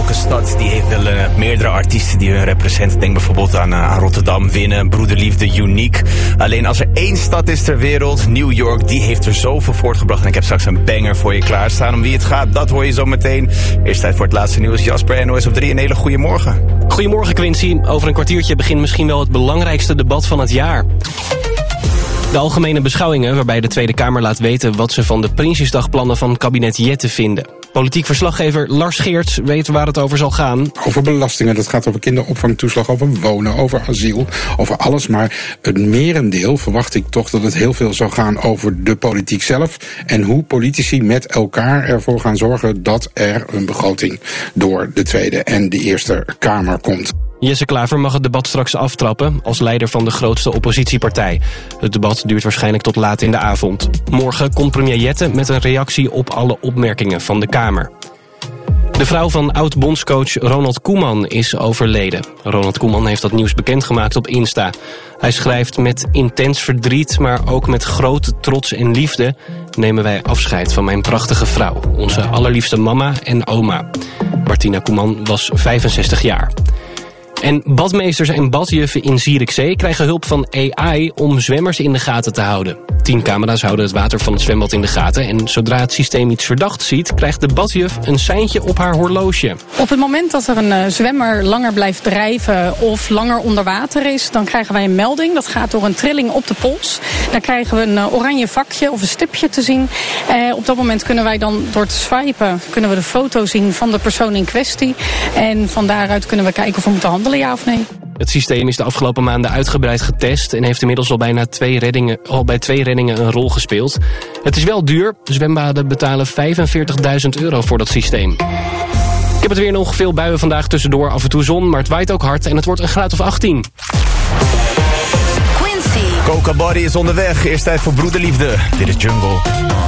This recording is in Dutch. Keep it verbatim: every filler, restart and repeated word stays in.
elke stad die heeft wel uh, meerdere artiesten die hun representen. Denk bijvoorbeeld aan, uh, aan Rotterdam, Winnen, Broederliefde, Uniek. Alleen als er één stad is ter wereld, New York, die heeft er zoveel voortgebracht. En ik heb straks een banger voor je klaarstaan. Om wie het gaat, dat hoor je zo meteen. Eerst tijd voor het laatste nieuws. Jasper, N O S op drie, een hele goede morgen. Goedemorgen Quincy. Over een kwartiertje begint misschien wel het belangrijkste debat van het jaar. De algemene beschouwingen waarbij de Tweede Kamer laat weten wat ze van de Prinsjesdagplannen van kabinet Jette vinden. Politiek verslaggever Lars Geerts weet waar het over zal gaan. Over belastingen, dat gaat over kinderopvangtoeslag, over wonen, over asiel, over alles. Maar het merendeel verwacht ik toch dat het heel veel zal gaan over de politiek zelf. En hoe politici met elkaar ervoor gaan zorgen dat er een begroting door de Tweede en de Eerste Kamer komt. Jesse Klaver mag het debat straks aftrappen als leider van de grootste oppositiepartij. Het debat duurt waarschijnlijk tot laat in de avond. Morgen komt premier Jette met een reactie op alle opmerkingen van de Kamer. De vrouw van oud-bondscoach Ronald Koeman is overleden. Ronald Koeman heeft dat nieuws bekendgemaakt op Insta. Hij schrijft: met intens verdriet, maar ook met grote trots en liefde nemen wij afscheid van mijn prachtige vrouw, onze allerliefste mama en oma. Martina Koeman was vijfenzestig jaar. En badmeesters en badjuffen in Zierikzee krijgen hulp van A I om zwemmers in de gaten te houden. Tien camera's houden het water van het zwembad in de gaten. En zodra het systeem iets verdachts ziet, krijgt de badjuf een seintje op haar horloge. Op het moment dat er een uh, zwemmer langer blijft drijven of langer onder water is, dan krijgen wij een melding. Dat gaat door een trilling op de pols. Dan krijgen we een uh, oranje vakje of een stipje te zien. Uh, op dat moment kunnen wij dan door te swipen kunnen we de foto zien van de persoon in kwestie. En van daaruit kunnen we kijken of we moeten handelen, ja of nee. Het systeem is de afgelopen maanden uitgebreid getest en heeft inmiddels al bijna twee reddingen, al bij twee reddingen een rol gespeeld. Het is wel duur. Zwembaden betalen vijfenveertigduizend euro voor dat systeem. Ik heb het weer nog veel buien vandaag, tussendoor af en toe zon, maar het waait ook hard en het wordt een graad of achttien. Quincy. Coca Body is onderweg. Eerst tijd voor Broederliefde. Dit is Jungle.